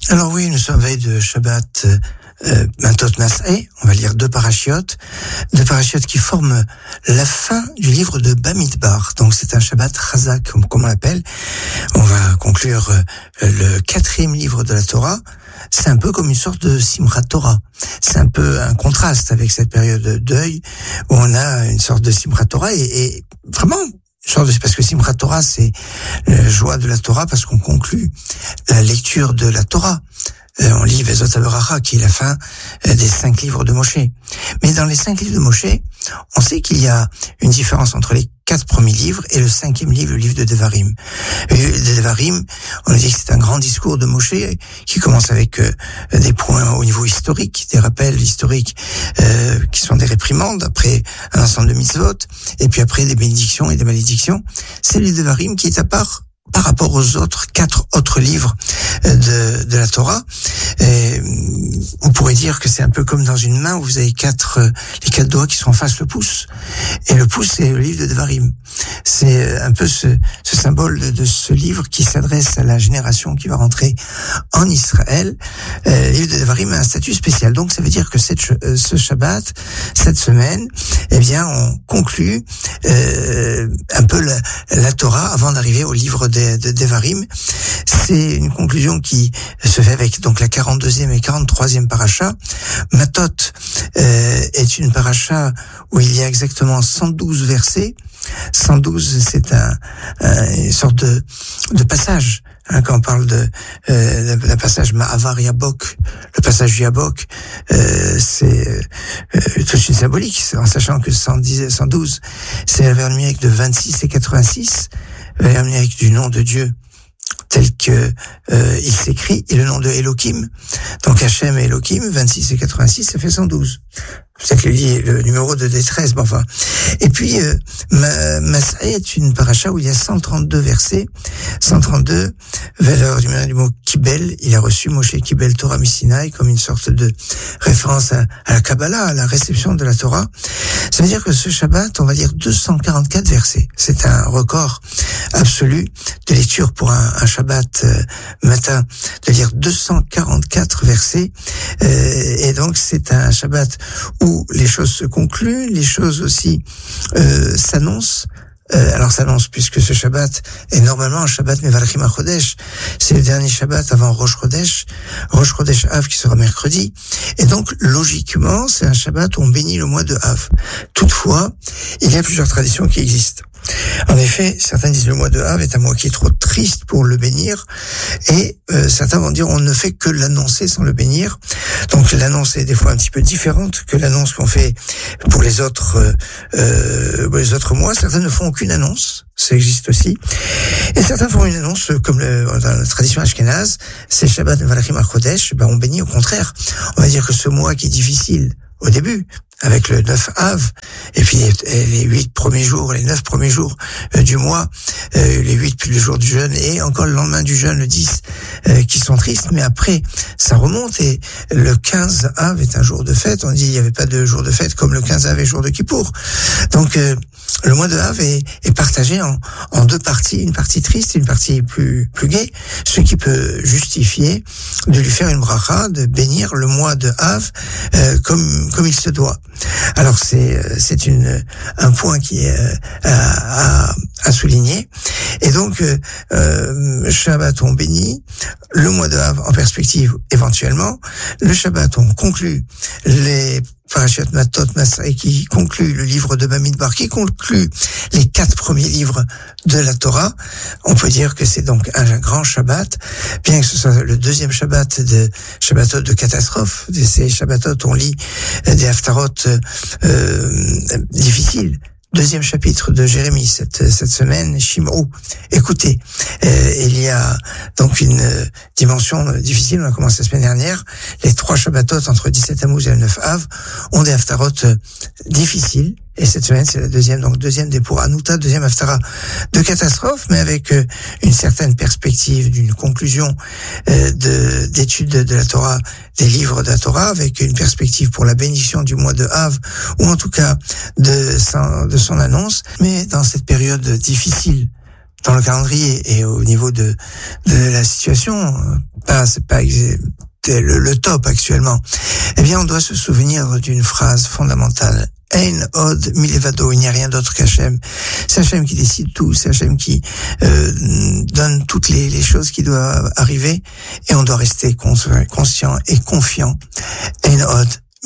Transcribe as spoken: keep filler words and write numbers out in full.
Alors oui, nous sommes veille de Shabbat euh, Matot Mas'eh. On va lire deux parachiotes, deux parachiotes qui forment la fin du livre de Bamidbar. Donc c'est un Shabbat Chazak, comme, comme on l'appelle. On va conclure euh, le quatrième livre de la Torah. C'est un peu comme une sorte de Simchat Torah. C'est un peu un contraste avec cette période de deuil où on a une sorte de Simchat Torah et, et vraiment parce que Simchat Torah, c'est la joie de la Torah parce qu'on conclut la lecture de la Torah. Euh, on lit Vezot Averacha, qui est la fin euh, des cinq livres de Moshe. Mais dans les cinq livres de Moshe, on sait qu'il y a une différence entre les quatre premiers livres et le cinquième livre, le livre de Devarim. Le de Devarim, on dit que c'est un grand discours de Moshe qui commence avec euh, des points au niveau historique, des rappels historiques euh, qui sont des réprimandes, après un ensemble de mitzvot, et puis après des bénédictions et des malédictions. C'est le Devarim qui est à part par rapport aux autres quatre autres livres de, de la Torah. Et on pourrait dire que c'est un peu comme dans une main où vous avez quatre, les quatre doigts qui sont en face le pouce. Et le pouce, c'est le livre de Devarim. C'est un peu ce, ce symbole de, de ce livre qui s'adresse à la génération qui va rentrer en Israël. Euh, le livre de Devarim a un statut spécial. Donc ça veut dire que cette, ce Shabbat, cette semaine, eh bien, on conclut euh, un peu la, la Torah avant d'arriver au livre de de Devarim. C'est une conclusion qui se fait avec donc la quarante-deuxième et quarante-troisième paracha. Matot euh, est une paracha où il y a exactement cent douze versets. cent douze, c'est un, un une sorte de, de passage. Hein, quand on parle de euh, le, le passage Ma'avar Yabok, le passage du Yabok, euh, c'est euh, toute une symbolique, en sachant que cent dix, cent douze, c'est la verbe numérique de vingt-six et quatre-vingt-six, la verbe numérique du nom de Dieu tel que euh, il s'écrit, et le nom de Elohim. Donc Hachem et Elohim, vingt-six et quatre-vingt-six, ça fait cent douze. C'est que le, le numéro de détresse, bon, enfin. Et puis, euh, Mas'eh est une paracha où il y a cent trente-deux versets. cent trente-deux, valeur du, du mot Kibel. Il a reçu Moshe Kibel Torah Misinaï comme une sorte de référence à, à la Kabbalah, à la réception de la Torah. Ça veut dire que ce Shabbat, on va dire deux cent quarante-quatre versets. C'est un record absolu de lecture pour un, un Shabbat euh, matin, de lire deux cent quarante-quatre versets. Euh, et donc, c'est un Shabbat où où les choses se concluent, les choses aussi euh, s'annoncent. Euh, alors s'annoncent puisque ce Shabbat est normalement un Shabbat Mevalchim HaChodesh. C'est le dernier Shabbat avant Rosh Chodesh, Rosh Chodesh Av qui sera mercredi. Et donc logiquement, c'est un Shabbat où on bénit le mois de Av. Toutefois, il y a plusieurs traditions qui existent. En effet, certains disent le mois de Av est un mois qui est trop triste pour le bénir, et euh, certains vont dire on ne fait que l'annoncer sans le bénir. Donc l'annonce est des fois un petit peu différente que l'annonce qu'on fait pour les autres euh, euh, les autres mois. Certains ne font aucune annonce, ça existe aussi, et certains font une annonce comme le, dans la tradition ashkénaze, c'est Shabbat Mevalchim HaChodesh, ben on bénit au contraire. On va dire que ce mois qui est difficile au début, avec le neuf Av, et puis les huit premiers jours, les neuf premiers jours euh, du mois, euh, les huit plus le jour du jeûne, et encore le lendemain du jeûne, le dix, euh, qui sont tristes, mais après, ça remonte, et le quinze Av est un jour de fête. On dit il n'y avait pas de jour de fête comme le quinze Av est jour de Kippour. Donc, euh, le mois de Av est, est partagé en, en deux parties, une partie triste et une partie plus, plus gaie, ce qui peut justifier de lui faire une bracha, de bénir le mois de Av euh, comme, comme il se doit. Alors c'est c'est une un point qui est à, à, à souligner, et donc euh, Shabbat on bénit, le mois de Av en perspective éventuellement, le Shabbat on conclut les Parashat Matot Mas'eh qui conclut le livre de Bamidbar, qui conclut les quatre premiers livres de la Torah. On peut dire que c'est donc un grand Shabbat, bien que ce soit le deuxième Shabbat de Shabbatot de catastrophe, de ces Shabbatot on lit des Haftarot euh, difficiles. Deuxième chapitre de Jérémie cette cette semaine, Shim'ou. Écoutez, euh, il y a donc une euh, dimension euh, difficile. On a commencé la semaine dernière. Les trois Shabbatot entre dix-sept Tammuz et le neuf Av ont des haftarot euh, difficiles. Et cette semaine, c'est la deuxième, donc deuxième des pour Hanouta, deuxième haftara de catastrophe, mais avec euh, une certaine perspective d'une conclusion euh, de d'études de, de la Torah, des livres de la Torah, avec une perspective pour la bénédiction du mois de Av, ou en tout cas de son, de son annonce. Mais dans cette période difficile, dans le calendrier et au niveau de de la situation pas, c'est pas le, le top actuellement. Eh bien, on doit se souvenir d'une phrase fondamentale. Ein od milevado, il n'y a rien d'autre qu'Hachem. C'est Hachem qui décide tout, c'est Hachem qui euh, donne toutes les, les choses qui doivent arriver, et on doit rester conscient et confiant. Ein od